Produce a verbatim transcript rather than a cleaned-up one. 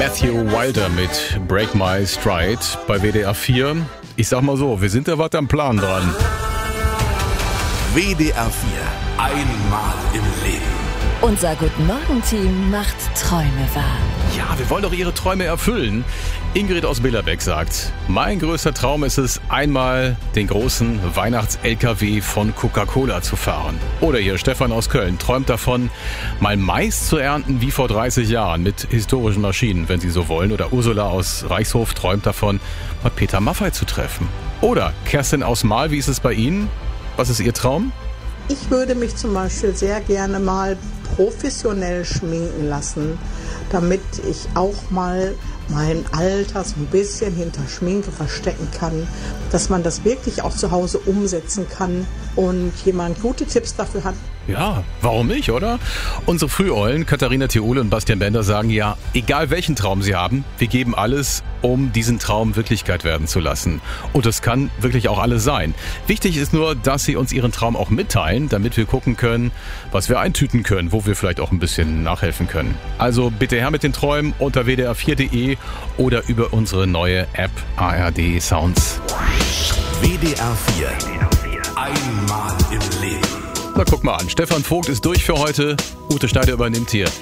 Matthew Wilder mit Break My Stride bei W D R vier. Ich sag mal so, wir sind da was am Plan dran. W D R vier, einmal im Leben. Unser Guten-Morgen-Team macht Träume wahr. Ja, wir wollen doch Ihre Träume erfüllen. Ingrid aus Billerbeck sagt, mein größter Traum ist es, einmal den großen Weihnachts-L K W von Coca-Cola zu fahren. Oder hier Stefan aus Köln träumt davon, mal Mais zu ernten wie vor dreißig Jahren mit historischen Maschinen, wenn Sie so wollen. Oder Ursula aus Reichshof träumt davon, mal Peter Maffay zu treffen. Oder Kerstin aus Mahl, wie ist es bei Ihnen? Was ist Ihr Traum? Ich würde mich zum Beispiel sehr gerne mal professionell schminken lassen, damit ich auch mal mein Alter so ein bisschen hinter Schminke verstecken kann, dass man das wirklich auch zu Hause umsetzen kann und jemand gute Tipps dafür hat. Ja, warum nicht, oder? Unsere Früheulen, Katharina Theole und Bastian Bender, sagen ja, egal welchen Traum sie haben, wir geben alles, um diesen Traum Wirklichkeit werden zu lassen. Und das kann wirklich auch alles sein. Wichtig ist nur, dass sie uns ihren Traum auch mitteilen, damit wir gucken können, was wir eintüten können, wo wir vielleicht auch ein bisschen nachhelfen können. Also bitte her mit den Träumen unter w d r vier punkt d e oder über unsere neue App A R D Sounds. W D R vier, einmal im Leben. Na, guck mal an, Stefan Vogt ist durch für heute. Ute Schneider übernimmt hier.